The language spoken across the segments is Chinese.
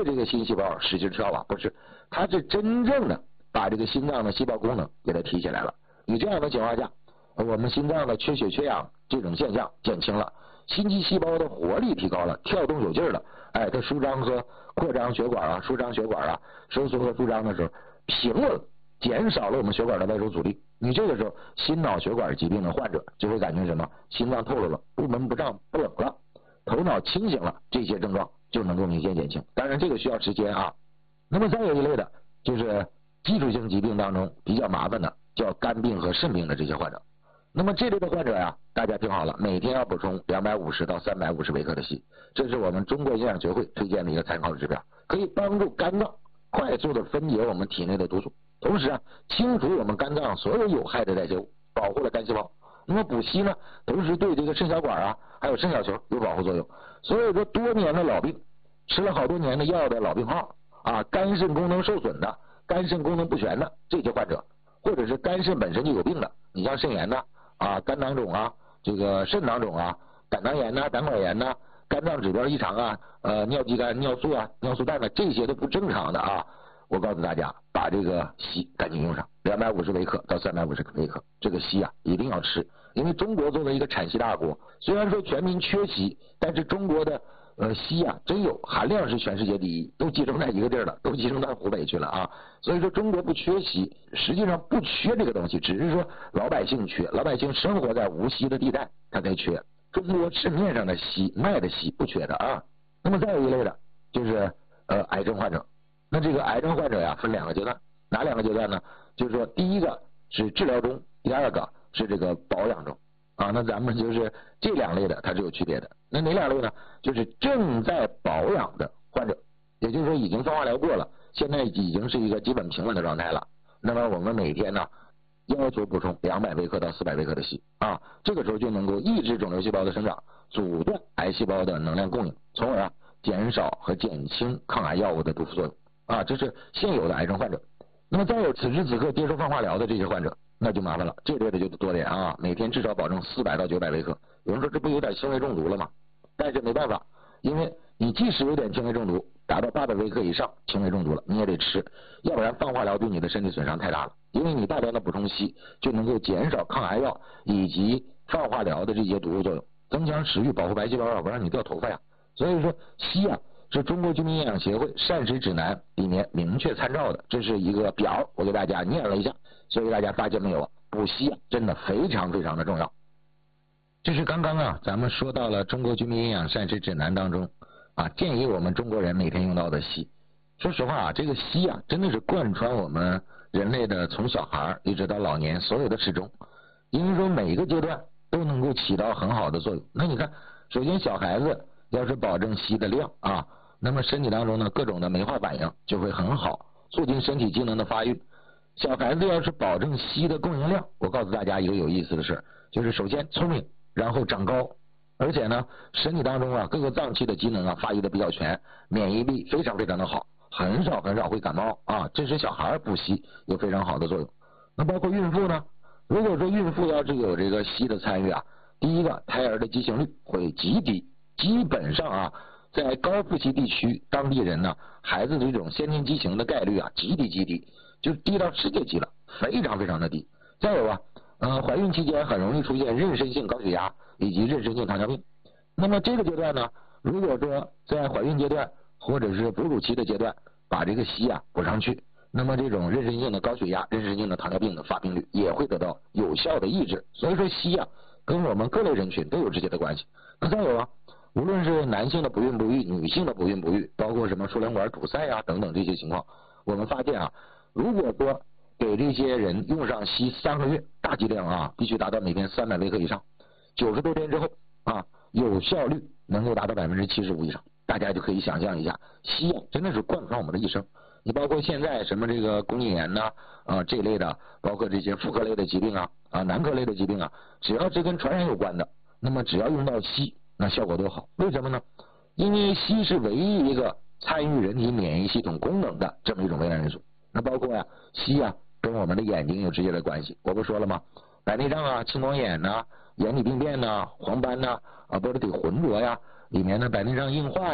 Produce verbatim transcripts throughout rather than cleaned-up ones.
这个新细胞使劲跳啊，不是，它是真正的把这个心脏的细胞功能给它提起来了。以这样的情况下，我们心脏的缺血缺氧这种现象减轻了，心肌细胞的活力提高了，跳动有劲了，哎，它舒张和扩张血管啊，舒张血管啊，收缩和舒张的时候平稳，减少了我们血管的外周阻力。你这个时候心脑血管疾病的患者就会感觉什么？心脏透了了，不闷不胀不冷了，头脑清醒了，这些症状就能够明显减轻。当然这个需要时间啊。那么再有一类的就是基础性疾病当中比较麻烦的，叫肝病和肾病的这些患者。那么这类的患者呀，大家听好了，每天要补充两百五十到三百五十微克的硒，这是我们中国营养学会推荐的一个参考指标，可以帮助肝脏快速的分解我们体内的毒素，同时啊，清除我们肝脏所有有害的代谢物，保护了肝细胞。那么补硒呢，同时对这个肾小管啊，还有肾小球有保护作用。所有的多年的老病，吃了好多年的药的老病号啊，肝肾功能受损的、肝肾功能不全的这些患者，或者是肝肾本身就有病的，你像肾炎呐、啊、肝囊肿啊、这个肾囊肿啊、胆囊炎呐、胆管炎呐、肝脏指标异常啊、呃尿肌酐、尿素啊、尿素氮呢，这些都不正常的啊。我告诉大家，把这个硒赶紧用上，两百五十微克到三百五十微克，这个硒啊一定要吃，因为中国作为一个产硒大国，虽然说全民缺硒，但是中国的呃硒啊真有含量是全世界第一，都集中在一个地儿了，都集中到湖北去了啊。所以说中国不缺硒，实际上不缺这个东西，只是说老百姓缺，老百姓生活在无硒的地带，他才缺。中国市面上的硒卖的硒不缺的啊。那么再有一类的就是呃癌症患者。那这个癌症患者呀，分两个阶段，哪两个阶段呢？就是说，第一个是治疗中，第二个是这个保养中啊。那咱们就是这两类的，它是有区别的。那哪两类呢？就是正在保养的患者，也就是说已经放化疗过了，现在已经是一个基本平稳的状态了。那么我们每天呢，要求补充两百微克到四百微克的硒啊，这个时候就能够抑制肿瘤细胞的生长，阻断癌细胞的能量供应，从而啊减少和减轻抗癌药物的毒副作用。啊，这是现有的癌症患者。那么再有此时此刻接受放化疗的这些患者，那就麻烦了，这类的就多点啊，每天至少保证四百到九百微克。有人说这不有点轻微中毒了吗？但是没办法，因为你即使有点轻微中毒，达到八百微克以上轻微中毒了，你也得吃，要不然放化疗对你的身体损伤太大了。因为你大量的补充硒就能够减少抗癌药以及放化疗的这些毒副作用，增强食欲，保护白细胞啊，不让你掉头发呀。所以说硒啊是中国居民营养协会膳食指南里面明确参照的，这是一个表，我给大家念了一下，所以大家发现没有啊？补硒啊真的非常非常的重要。这是刚刚啊咱们说到了中国居民营养膳食指南当中啊建议我们中国人每天用到的硒。说实话啊，这个硒啊真的是贯穿我们人类的从小孩一直到老年所有的始终，因为说每一个阶段都能够起到很好的作用。那你看，首先小孩子要是保证硒的量啊，那么身体当中呢各种的酶化反应就会很好，促进身体机能的发育。小孩子要是保证硒的供应量，我告诉大家一个有意思的事，就是首先聪明，然后长高，而且呢身体当中啊各个脏器的机能啊发育的比较全，免疫力非常非常的好，很少很少会感冒啊，这是小孩补硒有非常好的作用。那包括孕妇呢，如果说孕妇要是有这个硒的参与啊，第一个胎儿的畸形率会极低，基本上啊在高富硒地区当地人呢，孩子的这种先天畸形的概率啊极低极低，就低到世界级了，非常非常的低。再有啊呃怀孕期间很容易出现妊娠性高血压以及妊娠性糖尿病。那么这个阶段呢，如果说在怀孕阶段或者是哺乳期的阶段把这个硒啊补上去，那么这种妊娠性的高血压、妊娠性的糖尿病的发病率也会得到有效的抑制。所以说硒啊跟我们各类人群都有直接的关系。那再有啊，无论是男性的不孕不育，女性的不孕不育，包括什么输卵管堵塞啊等等这些情况，我们发现啊，如果说给这些人用上硒三个月，大剂量啊，必须达到每天三百微克以上，九十多天之后啊，有效率能够达到百分之七十五以上。大家就可以想象一下，硒啊真的是贯穿我们的一生。你包括现在什么这个宫颈炎呐啊这一类的，包括这些妇科类的疾病啊啊男科类的疾病啊，只要是跟传染有关的，那么只要用到硒，那效果都好。为什么呢？因为硒是唯一一个参与人体免疫系统功能的这么一种微量元素。那包括呀硒啊跟我们的眼睛有直接的关系，我不说了吗？白内障啊、青光眼呐、啊、眼底病变呐、啊、黄斑呐 啊, 啊波罗体浑浊呀，里面的白内障硬化呀，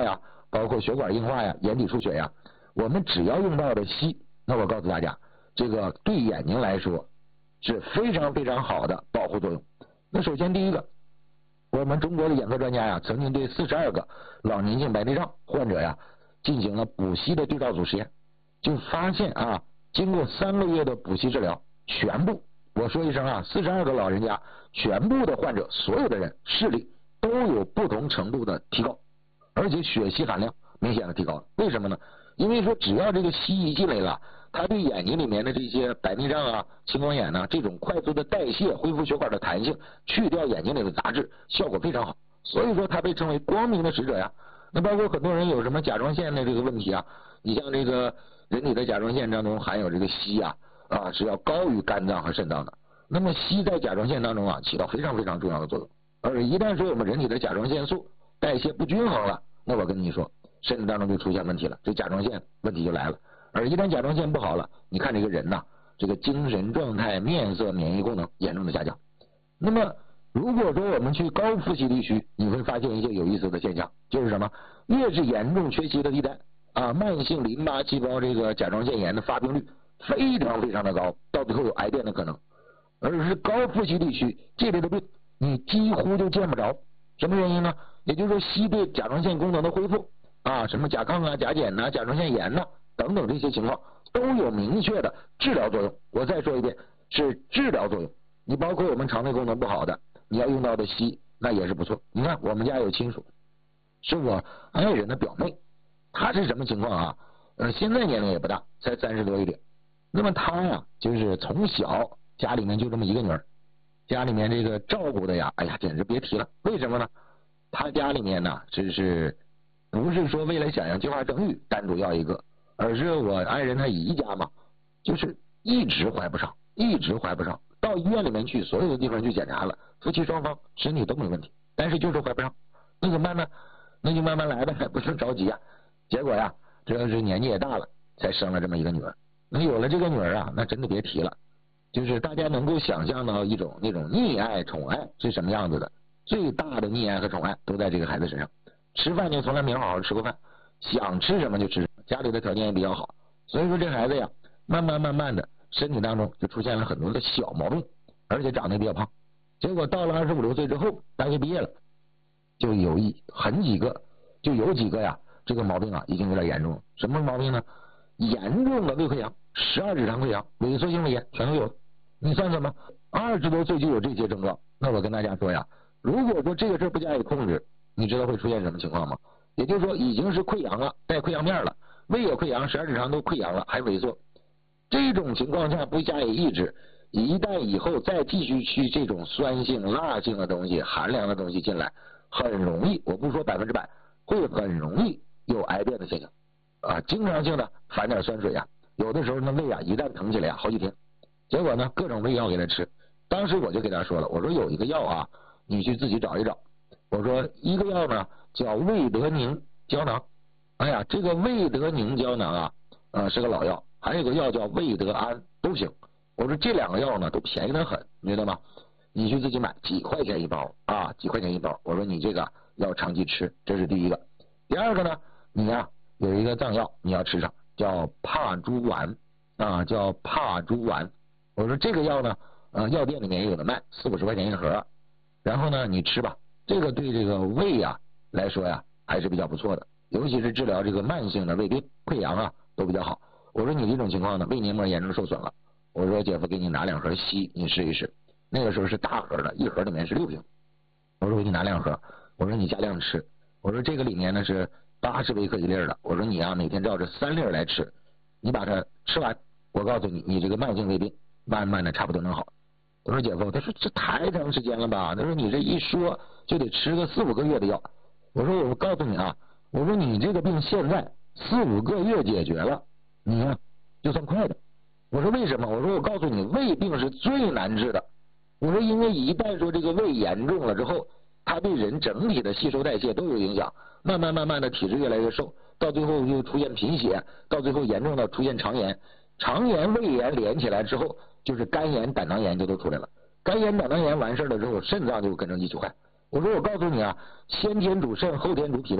包括血管硬化呀、眼底出血呀，我们只要用到的硒，那我告诉大家，这个对眼睛来说是非常非常好的保护作用。那首先第一个，我们中国的眼科专家呀，曾经对四十二个老年性白内障患者呀进行了补硒的对照组实验，就发现啊，经过三个月的补硒治疗，全部我说一声啊，四十二个老人家全部的患者，所有的人视力都有不同程度的提高，而且血硒含量明显的提高了。为什么呢？因为说只要这个硒一进来了，它对眼睛里面的这些白内障啊、青光眼呐、啊、这种快速的代谢、恢复血管的弹性，去掉眼睛里的杂质，效果非常好。所以说它被称为光明的使者呀。那包括很多人有什么甲状腺的这个问题啊，你像这个人体的甲状腺当中含有这个硒啊，啊是要高于肝脏和肾脏的。那么硒在甲状腺当中啊起到非常非常重要的作用。而一旦说我们人体的甲状腺素代谢不均衡了，那我跟你说，身体当中就出现问题了，这甲状腺问题就来了。而一旦甲状腺不好了，你看这个人呐、啊，这个精神状态、面色、免疫功能严重的下降。那么如果说我们去高富硒地区，你会发现一些有意思的现象，就是什么？越是严重缺硒的地带啊，慢性淋巴细胞这个甲状腺炎的发病率非常非常的高，到最后有癌变的可能。而是高富硒地区这类的病，你几乎就见不着。什么原因呢？也就是说，硒对甲状腺功能的恢复啊，什么甲亢啊、甲减呐、啊、甲状腺炎呐、啊、等等这些情况，都有明确的治疗作用。我再说一遍，是治疗作用。你包括我们肠胃功能不好的，你要用到的硒，那也是不错。你看我们家有亲属，是我爱人的表妹，她是什么情况啊？呃，现在年龄也不大，才三十多一点。那么她呀，就是从小家里面就这么一个女儿，家里面这个照顾的呀，哎呀，简直别提了。为什么呢？她家里面呢，只是不是说为了想要计划生育单独要一个，而是我爱人她姨家嘛，就是一直怀不上，一直怀不上。到医院里面去，所有的地方去检查了，夫妻双方身体都没问题，但是就是怀不上。那怎么办呢？那就慢慢来呗，不用着急啊。结果呀，这是年纪也大了，才生了这么一个女儿。那有了这个女儿啊，那真的别提了。就是大家能够想象到一种那种溺爱宠爱是什么样子的，最大的溺爱和宠爱都在这个孩子身上。吃饭就从来没好好吃过饭，想吃什么就吃什么，家里的条件也比较好，所以说这孩子呀，慢慢慢慢的身体当中就出现了很多的小毛病，而且长得比较胖。结果到了二十五六岁之后，大学毕业了，就有一很几个，就有几个呀，这个毛病啊已经有点严重了。什么毛病呢？严重的胃溃疡、十二指肠溃疡、萎缩性胃炎全都有了。你算算吧，二十多岁就有这些症状，那我跟大家说呀，如果说这个事不加以控制，你知道会出现什么情况吗？也就是说已经是溃疡了，带溃疡面了，胃也溃疡，十二指肠都溃疡了，还萎缩。这种情况下不加以抑制，一旦以后再继续去这种酸性、辣性的东西、寒凉的东西进来，很容易，我不说百分之百，会很容易有癌变的现象啊，经常性的反点酸水啊，有的时候那胃啊一旦疼起来啊，好几天。结果呢，各种胃药给他吃。当时我就给他说了，我说有一个药啊，你去自己找一找。我说一个药呢叫胃德宁胶囊，哎呀，这个胃德宁胶囊啊，呃是个老药，还有个药叫胃德安都行。我说这两个药呢都便宜得很，你知道吗？你去自己买，几块钱一包啊，几块钱一包。我说你这个要长期吃，这是第一个。第二个呢，你呀、啊、有一个藏药你要吃上，叫帕珠丸啊，叫帕珠丸。我说这个药呢，呃，药店里面也有的卖，四五十块钱一盒。然后呢，你吃吧，这个对这个胃呀、啊、来说呀还是比较不错的，尤其是治疗这个慢性的胃病、溃疡啊都比较好。我说你这种情况呢，胃黏膜严重受损了，我说姐夫给你拿两盒硒，你试一试。那个时候是大盒的，一盒里面是六瓶。我说给你拿两盒，我说你加量吃。我说这个里面呢是八十微克一粒的，我说你啊每天照着三粒来吃，你把它吃完，我告诉你，你这个慢性胃病慢慢的差不多能好。我说姐夫，他说这太长时间了吧？他说你这一说就得吃个四五个月的药。我说我告诉你啊，我说你这个病现在四五个月解决了，你呀就算快的。我说为什么？我说我告诉你，胃病是最难治的。我说因为一旦说这个胃严重了之后，它对人整体的吸收代谢都有影响，慢慢慢慢的体质越来越瘦，到最后又出现贫血，到最后严重到出现肠炎。肠炎、胃炎连起来之后，就是肝炎、胆囊炎就都出来了。肝炎、胆囊炎完事了之后，肾脏就跟着一起坏。我说我告诉你啊，先天主肾，后天主脾胃。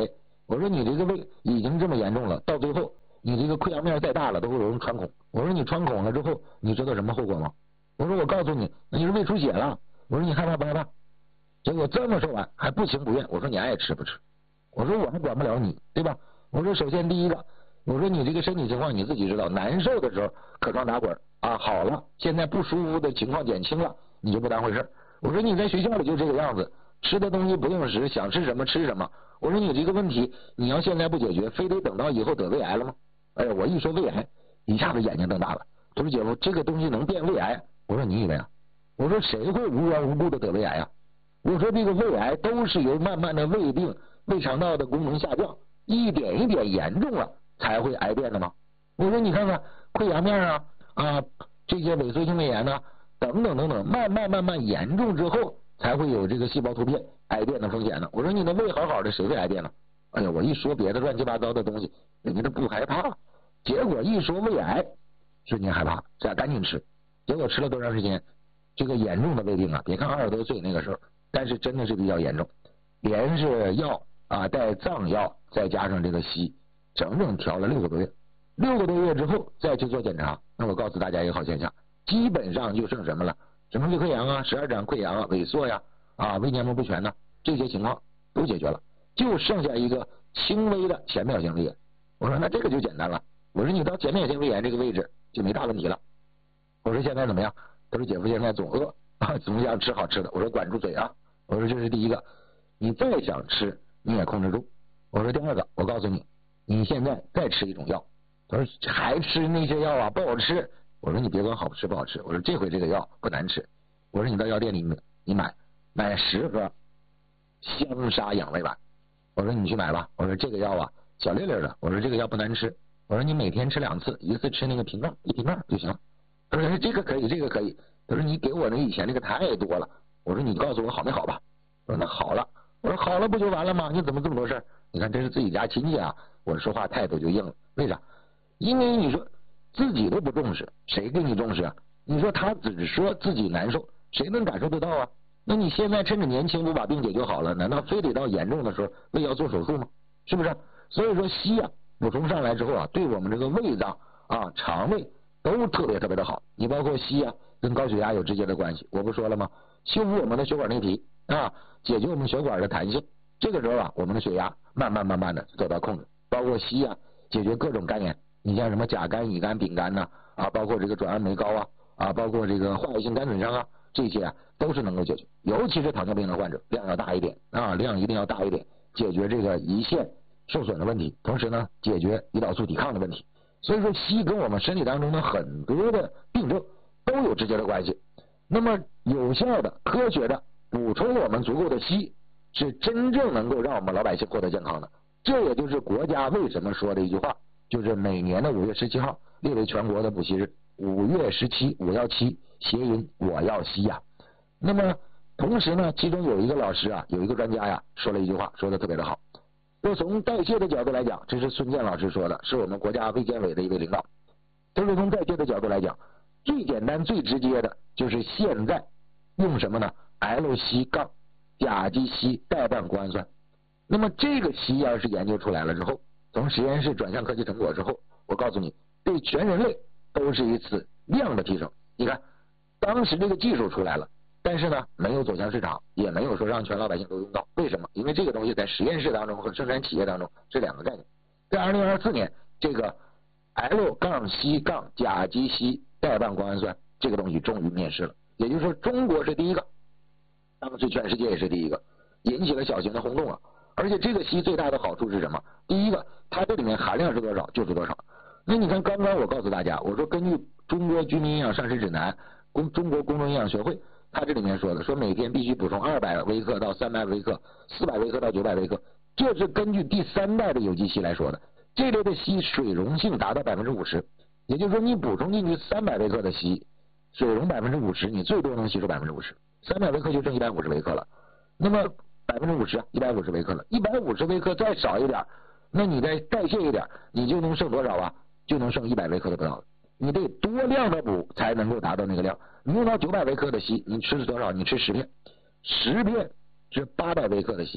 我说你这个胃已经这么严重了，到最后你这个溃疡面再大了都会有人穿孔。我说你穿孔了之后，你知道什么后果吗？我说我告诉你，那就是胃出血了。我说你害怕不害怕？结果这么说完还不情不愿，我说你爱吃不吃？我说我还管不了你，对吧？我说首先第一个，我说你这个身体情况你自己知道，难受的时候可床打滚啊，好了，现在不舒服的情况减轻了，你就不当回事。我说你在学校里就这个样子，吃的东西不定时，想吃什么吃什么。我说你这个问题你要现在不解决，非得等到以后得胃癌了吗？哎呀，我一说胃癌，一下子眼睛瞪大了。他说姐夫，这个东西能变胃癌？我说你以为啊？我说谁会无缘无故的得胃癌啊？我说这个胃癌都是由慢慢的胃病、胃肠道的功能下降，一点一点严重了才会癌变的吗？我说你看看溃疡面啊啊这些萎缩性胃炎呢、啊、等等等等，慢慢慢慢严重之后才会有这个细胞突变癌变的风险呢。我说你的胃好好的谁会癌变呢？哎呀，我一说别的乱七八糟的东西，人家都不害怕，结果一说胃癌，瞬间害怕，这样赶紧吃。结果吃了多长时间？这个严重的胃病啊，别看二十多岁那个时候，但是真的是比较严重，连是药啊带藏药，再加上这个西，整整调了六个多月。六个多月之后再去做检查，那我告诉大家一个好现象，基本上就剩什么了？什么胃溃疡啊、十二指肠溃疡啊、萎缩呀、啊胃黏膜不全呢、啊，这些情况都解决了，就剩下一个轻微的浅表性胃炎。我说那这个就简单了，我说你到浅表性胃炎这个位置就没大问题了。我说现在怎么样？他说姐夫现在总饿啊，总想吃好吃的。我说管住嘴啊！我说这是第一个，你再想吃你也控制住。我说第二个，我告诉你，你现在再吃一种药。他说还吃那些药啊，不好吃。我说你别管好吃不好吃，我说这回这个药不难吃。我说你到药店里你买买十盒香砂养胃丸，我说你去买吧。我说这个药啊小粒粒的，我说这个药不难吃。我说你每天吃两次，一次吃那个瓶盖一瓶盖就行了。他说这个可以，这个可以。他说你给我那以前那个太多了。我说你告诉我好没好吧？我说那好了。我说好了不就完了吗？你怎么这么多事儿？你看这是自己家亲戚啊，我说话态度就硬了。为啥？因为你说自己都不重视，谁给你重视啊？你说他只说自己难受，谁能感受得到啊？那你现在趁着年轻不把病解决好了，难道非得到严重的时候胃要做手术吗？是不是？所以说硒啊补充上来之后啊，对我们这个胃脏啊、肠胃都特别特别的好。你包括硒啊跟高血压有直接的关系，我不说了吗？修复我们的血管内皮啊，解决我们血管的弹性，这个时候啊我们的血压慢慢慢慢的得到控制。包括硒啊解决各种肝炎，你像什么甲肝、乙肝、丙肝呐 啊, 啊包括这个转氨酶高啊啊包括这个化液性肝损伤啊，这些啊都是能够解决。尤其是糖尿病的患者量要大一点啊，量一定要大一点，解决这个胰腺受损的问题，同时呢解决胰岛素抵抗的问题。所以说硒跟我们身体当中的很多的病症都有直接的关系。那么有效的科学的补充我们足够的硒，是真正能够让我们老百姓获得健康的。这也就是国家为什么说的一句话，就是每年的五月十七号列为全国的补硒日。五月十七五幺七谐音我要硒呀。那么同时呢，其中有一个老师啊，有一个专家呀，说了一句话，说的特别的好。就从代谢的角度来讲，这是孙健老师说的，是我们国家卫健委的一位领导。就是从代谢的角度来讲，最简单最直接的就是现在用什么呢 ？L 硒杠甲基硒代半谷氨酸。那么这个硒要是研究出来了之后，从实验室转向科技成果之后，我告诉你，对全人类都是一次量的提升。你看，当时这个技术出来了，但是呢，没有走向市场，也没有说让全老百姓都用到。为什么？因为这个东西在实验室当中和生产企业当中是两个概念。在二零二四年，这个 L 杠硒杠甲基硒代半谷氨酸这个东西终于面世了，也就是说中国是第一个，当时全世界也是第一个，引起了小型的轰动啊。而且这个硒最大的好处是什么？第一个，它这里面含量是多少就是多少。那你看刚刚我告诉大家，我说根据中国居民营养膳食指南，公中国公众营养学会，它这里面说的，说每天必须补充二百微克到三百微克，四百微克到九百微克，这是根据第三代的有机硒来说的。这类的硒水溶性达到百分之五十，也就是说你补充进去三百微克的硒，水溶百分之五十，你最多能吸收百分之五十，三百微克就剩一百五十微克了。那么百分之五十，一百五十微克了，一百五十微克再少一点，那你再代谢一点，你就能剩多少啊？就能剩一百微克的不到了。你得多量的补才能够达到那个量。你用到九百微克的硒，你吃是多少？你吃十片，十片是八百微克的硒，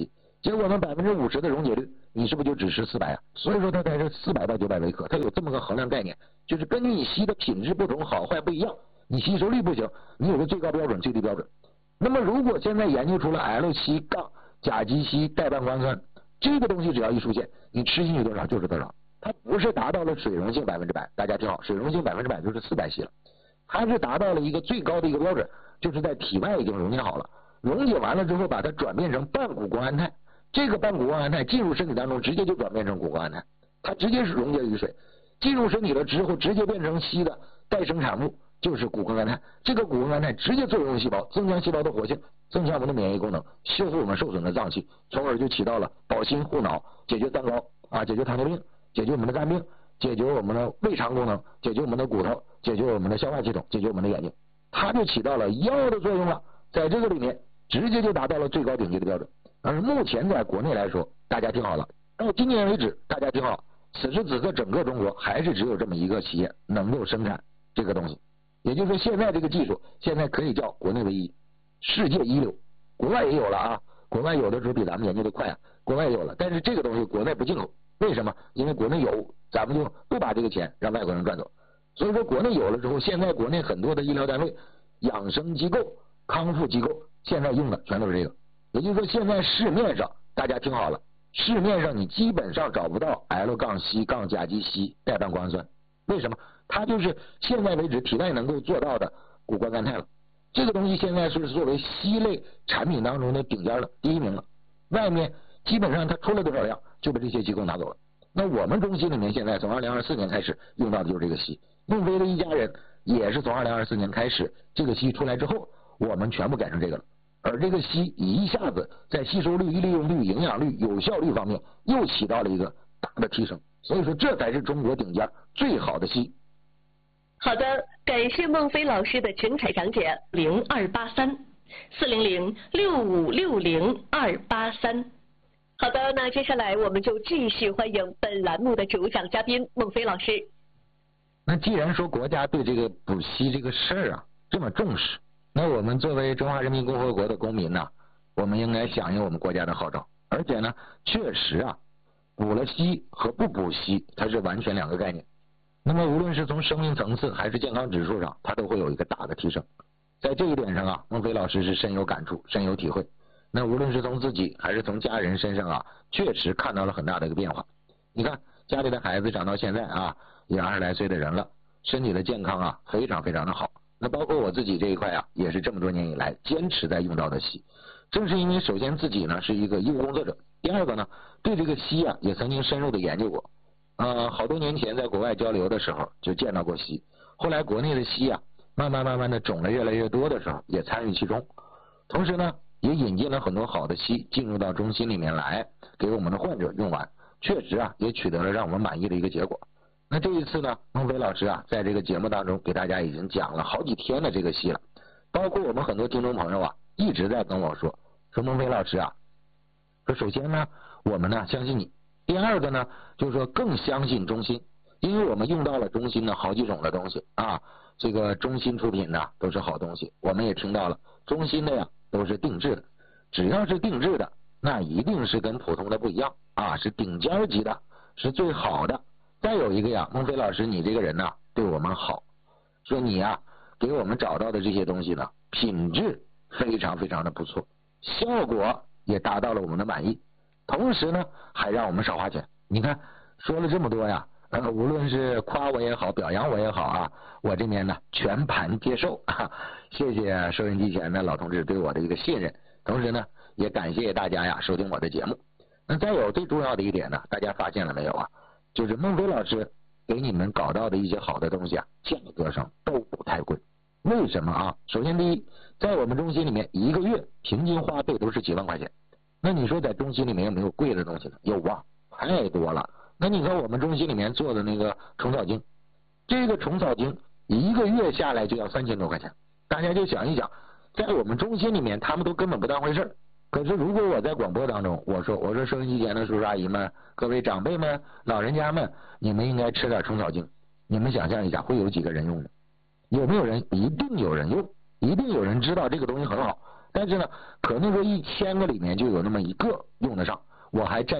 结果我们百分之五十的溶解率，你是不是就只吃四百啊？所以说它才是四百到九百微克，它有这么个衡量概念，就是根据你吸的品质不同，好坏不一样，你吸收率不行，你有个最高标准、最低标准。那么如果现在研究出了 L 七 杠甲基烯代半胱酸，这个东西只要一出现，你吃进去多少就是多少，它不是达到了水溶性百分之百，大家听好，水溶性百分之百就是四百烯了，它是达到了一个最高的一个标准，就是在体外已经溶解好了，溶解完了之后把它转变成半谷胱胺肽，这个半谷胱胺肽进入身体当中直接就转变成谷胱胺肽，它直接是溶解于水，进入身体了之后直接变成烯的代生产物，就是谷胱胺肽，这个谷胱胺肽直接作用于细胞，增强细胞的活性，增强我们的免疫功能，修复我们受损的脏器，从而就起到了保心护脑、解决三高啊，解决糖尿病、解决我们的肝病、解决我们的胃肠功能、解决我们的骨头、解决我们的消化系统、解决我们的眼睛，它就起到了药的作用了，在这个里面直接就达到了最高顶级的标准。而目前在国内来说，大家听好了，到今年为止，大家听好，此时此刻整个中国还是只有这么一个企业能够生产这个东西，也就是说现在这个技术现在可以叫国内唯一，世界一流，国外也有了啊，国外有的时候比咱们研究的快啊，国外也有了，但是这个东西国内不进口，为什么？因为国内有，咱们就不把这个钱让外国人赚走，所以说国内有了之后，现在国内很多的医疗单位、养生机构、康复机构现在用的全都是这个，也就是说现在市面上大家听好了，市面上你基本上找不到 L 杠烯杠甲基烯代半胱酸，为什么？它就是现在为止体外能够做到的谷胱甘肽了，这个东西现在是作为烯类产品当中的顶尖了，第一名了，外面基本上它出了多少量就被这些机构拿走了。那我们中心里面现在从二零二四年开始用到的就是这个烯，孟非的一家人也是从二零二四年开始，这个烯出来之后我们全部改成这个了，而这个烯一下子在吸收率、利用率、营养率、有效率方面又起到了一个大的提升，所以说这才是中国顶尖最好的烯。 好的，感谢孟非老师的精彩讲解。零二八三四零零六五六零二八三。好的，那接下来我们就继续欢迎本栏目的主讲嘉宾孟非老师。 那既然说国家对这个补烯这个事儿啊这么重视，那我们作为中华人民共和国的公民呢、啊，我们应该响应我们国家的号召。而且呢，确实啊，补了烯和不补烯它是完全两个概念。那么无论是从生命层次还是健康指数上，它都会有一个大的提升。在这一点上啊，孟非老师是深有感触、深有体会。那无论是从自己还是从家人身上啊，确实看到了很大的一个变化。你看家里的孩子长到现在啊，也二十来岁的人了，身体的健康啊非常非常的好。那包括我自己这一块啊，也是这么多年以来坚持在用到的烯。正是因为首先自己呢是一个医务工作者，第二个呢对这个烯啊也曾经深入的研究过。呃，好多年前在国外交流的时候就见到过烯，后来国内的烯啊慢慢慢慢的种类越来越多的时候也参与其中，同时呢也引进了很多好的烯进入到中心里面来，给我们的患者用完，确实啊也取得了让我们满意的一个结果。那这一次呢，孟非老师啊在这个节目当中给大家已经讲了好几天的这个烯了，包括我们很多听众朋友啊一直在跟我说说孟非老师啊，说首先呢我们呢相信你，第二个呢就是说更相信中心，因为我们用到了中心的好几种的东西啊，这个中心出品的都是好东西，我们也听到了中心的呀都是定制的，只要是定制的那一定是跟普通的不一样啊，是顶尖级的，是最好的。再有一个呀，孟非老师你这个人呢对我们好，说你呀给我们找到的这些东西呢品质非常非常的不错，效果也达到了我们的满意，同时呢还让我们少花钱。你看说了这么多呀，呃，无论是夸我也好，表扬我也好啊，我这边呢全盘接受、啊、谢谢收音机前的老同志对我的一个信任，同时呢也感谢大家呀收听我的节目。那再有最重要的一点呢，大家发现了没有啊，就是孟非老师给你们搞到的一些好的东西啊，价格上都不太贵。为什么啊？首先第一，在我们中心里面一个月平均花费都是几万块钱，那你说在中心里面有没有贵的东西呢？有啊，太多了。那你看我们中心里面做的那个虫草精，这个虫草精一个月下来就要三千多块钱，大家就想一想，在我们中心里面他们都根本不当回事儿。可是如果我在广播当中我说我说收音机前的叔叔阿姨们、各位长辈们、老人家们，你们应该吃点虫草精，你们想象一下会有几个人用的？有没有人？一定有人用，一定有人知道这个东西很好， 但是呢，可能说一千个里面就有那么一个用得上，我还占